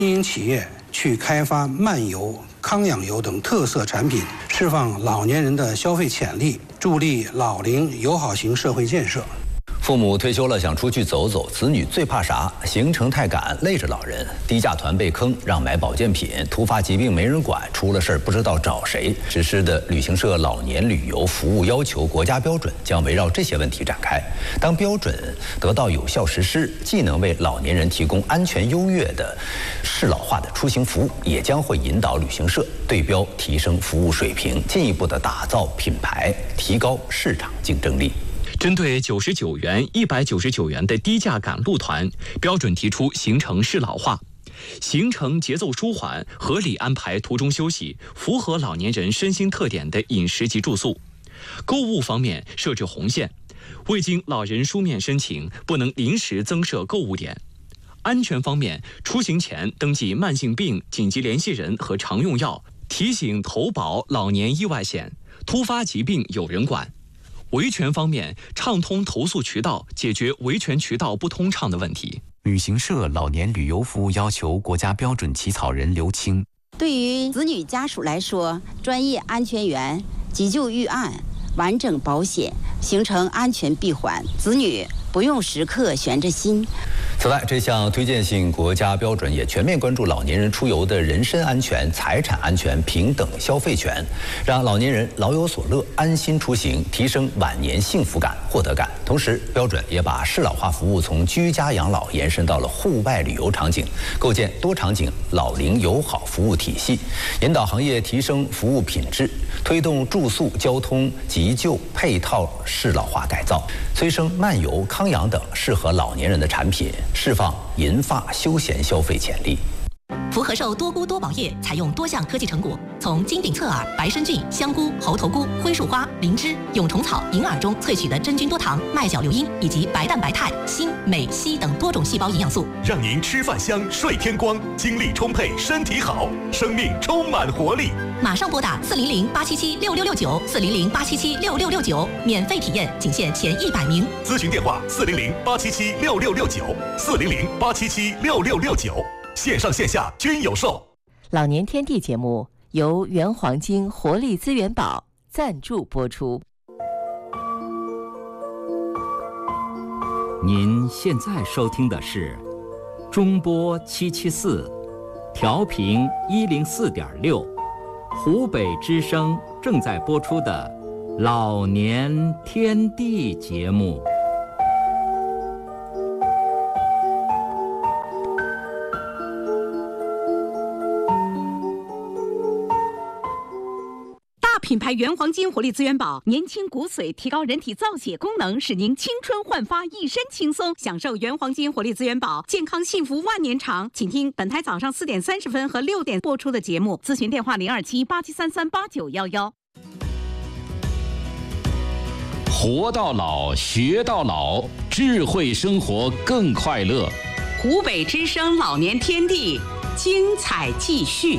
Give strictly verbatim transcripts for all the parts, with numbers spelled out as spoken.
民营企业去开发漫游、康养游等特色产品，释放老年人的消费潜力，助力老龄友好型社会建设。 父母退休了想出去走走，子女最怕啥？行程太赶，累着老人。低价团被坑，让买保健品，突发疾病没人管，出了事儿不知道找谁。实施的旅行社老年旅游服务要求国家标准将围绕这些问题展开。当标准得到有效实施，既能为老年人提供安全优越的适老化的出行服务，也将会引导旅行社对标提升服务水平，进一步的打造品牌，提高市场竞争力。 针对九十九元、一百九十九元的低价赶路团，标准提出行程适老化，行程节奏舒缓，合理安排途中休息，符合老年人身心特点的饮食及住宿。购物方面设置红线，未经老人书面申请，不能临时增设购物点。安全方面，出行前登记慢性病、紧急联系人和常用药，提醒投保老年意外险，突发疾病有人管。维权方面，畅通投诉渠道，解决维权渠道不通畅的问题。 旅行社老年旅游服务要求国家标准起草人刘青。 对于子女家属来说，专业安全员、急救预案、完整保险、行程安全闭环，子女不用时刻悬着心。 此外，这项推荐性国家标准也全面关注老年人出游的人身安全、财产安全、平等消费权，让老年人老有所乐，安心出行，提升晚年幸福感、获得感。同时，标准也把适老化服务从居家养老延伸到了户外旅游场景，构建多场景老龄友好服务体系，引导行业提升服务品质，推动住宿、交通、急救配套适老化改造，催生漫游、康养等适合老年人的产品，释放银发休闲消费潜力。 福和寿多菇多宝叶采用多项科技成果，从金顶侧耳、白参菌、香菇、猴头菇、灰树花、灵芝、蛹虫草、银耳中萃取的真菌多糖、麦角硫因以及白蛋白肽、锌、镁、硒等多种细胞营养素， 让您吃饭香、睡天光，精力充沛，身体好，生命充满活力。 马上拨打四零零八七七六六六九四零零八七七六六六九，免费体验，仅限前一百名。 咨询电话：四零零八七七六六六九四零零八七七六六六九，线上线下均有售。 老年天地节目由原黄金活力资源宝赞助播出。 您现在收听的是中波七七四，调频一零四点六，湖北之声正在播出的老年天地节目。 品牌原黄金活力资源宝，年轻骨髓，提高人体造血功能，使您青春焕发，一身轻松。享受原黄金活力资源宝，健康幸福万年长。请听本台早上四点三十分和六点播出的节目，咨询电话零二七八七三三八九幺幺。 活到老，学到老，智慧生活更快乐。 湖北之声老年天地，精彩继续。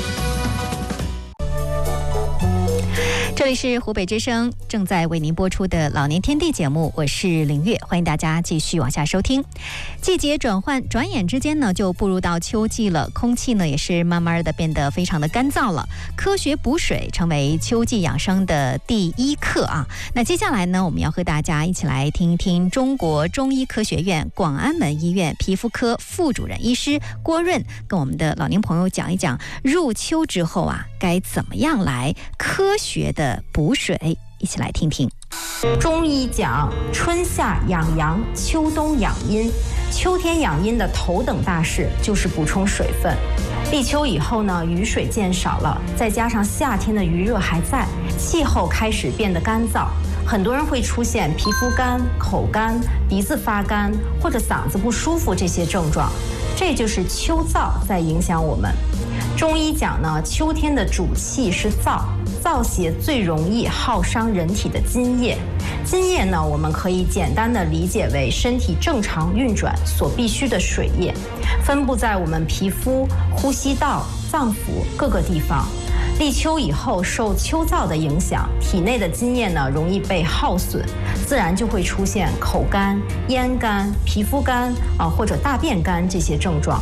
这里是湖北之声正在为您播出的老年天地节目，我是林月，欢迎大家继续往下收听。季节转换，转眼之间呢就步入到秋季了，空气呢也是慢慢的变得非常的干燥了。科学补水成为秋季养生的第一课啊。那接下来呢，我们要和大家一起来听一听中国中医科学院广安门医院皮肤科副主任医师郭润跟我们的老年朋友讲一讲，入秋之后啊，该怎么样来科学的补水，一起来听听。 中医讲春夏养阳，秋冬养阴。秋天养阴的头等大事就是补充水分。立秋以后呢，雨水渐少了，再加上夏天的余热还在，气候开始变得干燥，很多人会出现皮肤干、口干、鼻子发干或者嗓子不舒服这些症状，这就是秋燥在影响我们。中医讲呢，秋天的主气是燥，燥邪最容易耗伤人体的津液。津液呢，我们可以简单的理解为身体正常运转所必需的水液，分布在我们皮肤、呼吸道、脏腑各个地方。立秋以后，受秋燥的影响，体内的津液呢容易被耗损，自然就会出现口干、咽干、皮肤干啊或者大便干这些症状。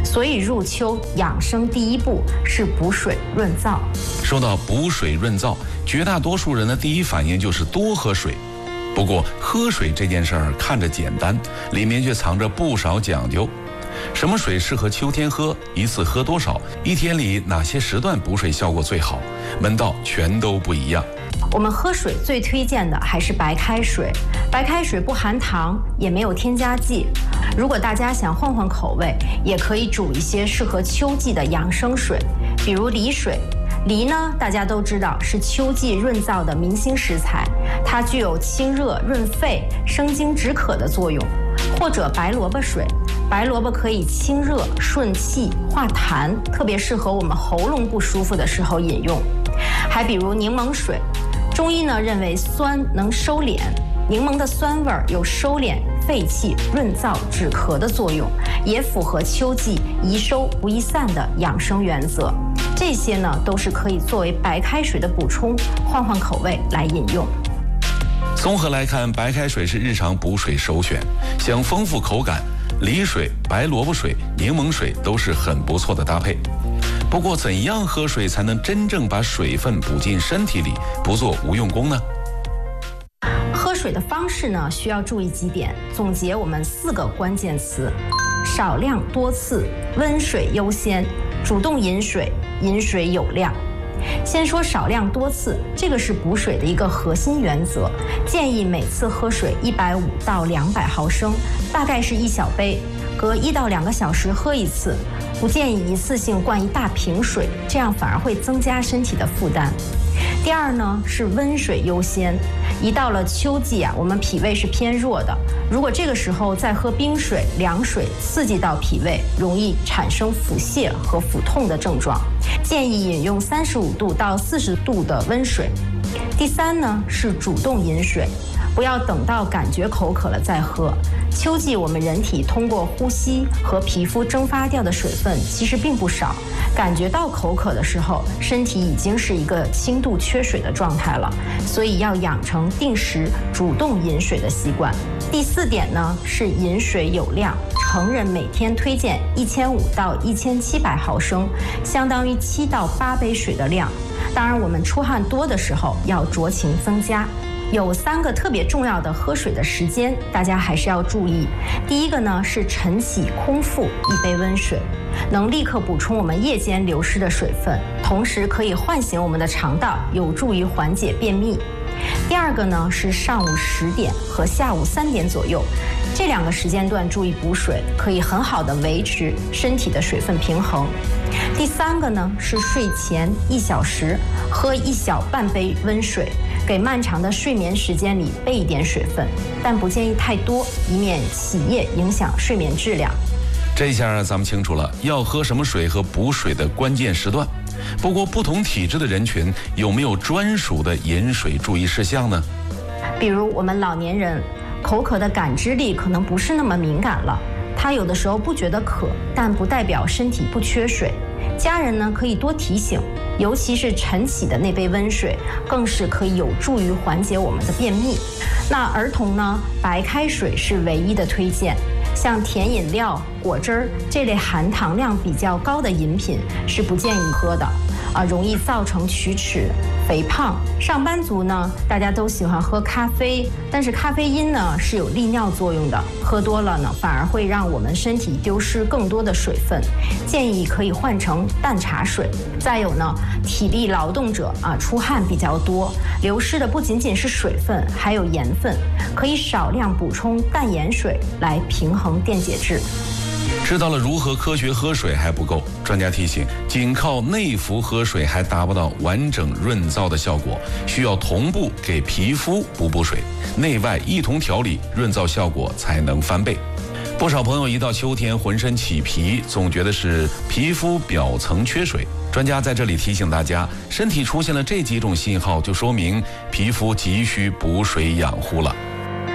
所以入秋养生第一步是补水润燥。 说到补水润燥，绝大多数人的第一反应就是多喝水。不过喝水这件事儿看着简单，里面却藏着不少讲究。什么水适合秋天喝？一次喝多少？一天里哪些时段补水效果最好？门道全都不一样。 我们喝水最推荐的还是白开水，白开水不含糖，也没有添加剂。如果大家想换换口味，也可以煮一些适合秋季的养生水，比如梨水。梨呢，大家都知道是秋季润燥的明星食材，它具有清热润肺、生津止渴的作用。或者白萝卜水，白萝卜可以清热顺气化痰，特别适合我们喉咙不舒服的时候饮用。还比如柠檬水，中医呢认为酸能收敛，柠檬的酸味儿有收敛肺气、润燥止咳的作用，也符合秋季宜收不宜散的养生原则。这些呢都是可以作为白开水的补充，换换口味来饮用。 综合来看，白开水是日常补水首选。想丰富口感，梨水、白萝卜水、柠檬水都是很不错的搭配。不过，怎样喝水才能真正把水分补进身体里，不做无用功呢？ 喝水的方式呢，需要注意几点。总结我们四个关键词：少量多次，温水优先，主动饮水，饮水有量。先说少量多次，这个是补水的一个核心原则。建议每次喝水一百五到两百毫升，大概是一小杯，隔一到两个小时喝一次。不建议一次性灌一大瓶水，这样反而会增加身体的负担。第二呢，是温水优先。一到了秋季啊，我们脾胃是偏弱的，如果这个时候再喝冰水、凉水，刺激到脾胃，容易产生腹泻和腹痛的症状。建议饮用三十五度到四十度的温水。第三呢，是主动饮水。不要等到感觉口渴了再喝。秋季我们人体通过呼吸和皮肤蒸发掉的水分其实并不少，感觉到口渴的时候，身体已经是一个轻度缺水的状态了，所以要养成定时主动饮水的习惯。第四点呢，是饮水有量，成人每天推荐一千五到一千七百毫升，相当于七到八杯水的量。当然，我们出汗多的时候要酌情增加。有三个特别重要的喝水的时间，大家还是要注意。第一个呢是晨起空腹一杯温水，能立刻补充我们夜间流失的水分，同时可以唤醒我们的肠道，有助于缓解便秘。第二个呢是上午十点和下午三点左右，这两个时间段注意补水，可以很好的维持身体的水分平衡。第三个呢是睡前一小时喝一小半杯温水，给漫长的睡眠时间里备一点水分，但不建议太多，以免起夜影响睡眠质量。 这下咱们清楚了要喝什么水和补水的关键时段。不过不同体质的人群有没有专属的饮水注意事项呢？ 比如我们老年人，口渴的感知力可能不是那么敏感了，他有的时候不觉得渴，但不代表身体不缺水。家人呢可以多提醒，尤其是晨起的那杯温水，更是可以有助于缓解我们的便秘。那儿童呢，白开水是唯一的推荐。像甜饮料、果汁儿这类含糖量比较高的饮品是不建议喝的，啊，容易造成龋齿、肥胖。上班族呢，大家都喜欢喝咖啡，但是咖啡因呢是有利尿作用的，喝多了呢反而会让我们身体丢失更多的水分，建议可以换成淡茶水。再有呢，体力劳动者啊，出汗比较多，流失的不仅仅是水分，还有盐分，可以少量补充淡盐水来平衡电解质。 知道了如何科学喝水还不够，专家提醒，仅靠内服喝水还达不到完整润燥的效果，需要同步给皮肤补补水，内外一同调理，润燥效果才能翻倍。不少朋友一到秋天浑身起皮，总觉得是皮肤表层缺水。专家在这里提醒大家，身体出现了这几种信号，就说明皮肤急需补水养护了。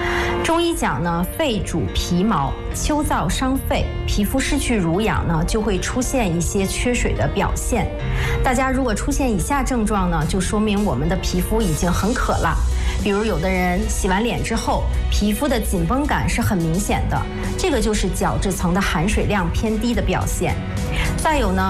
中医讲呢，肺主皮毛，秋燥伤肺，皮肤失去濡养呢，就会出现一些缺水的表现。大家如果出现以下症状呢，就说明我们的皮肤已经很渴了。比如有的人洗完脸之后，皮肤的紧绷感是很明显的，这个就是角质层的含水量偏低的表现。再有呢，